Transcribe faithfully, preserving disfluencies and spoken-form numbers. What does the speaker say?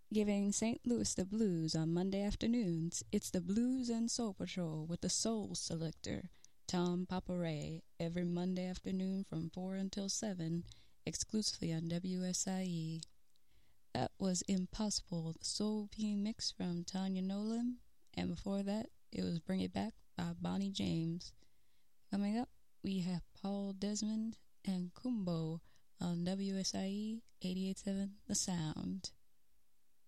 Giving Saint Louis the blues on Monday afternoons, it's the Blues and Soul Patrol with the Soul Selector, Tom Paparay, every Monday afternoon from four until seven, exclusively on W S I E. That was Impossible, the Soul P mix from Tanya Nolan, and before that, it was Bring It Back by Bonnie James. Coming up, we have Paul Desmond and Kumbo on W S I E eighty-eight point seven The Sound.